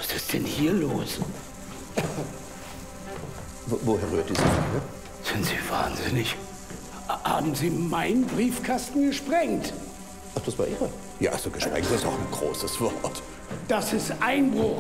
Was ist denn hier los? Woher rührt diese Frage? Sind Sie wahnsinnig? Haben Sie meinen Briefkasten gesprengt? Ach, das war Ihre? Ja, also gesprengt ist auch ein großes Wort. Das ist Einbruch.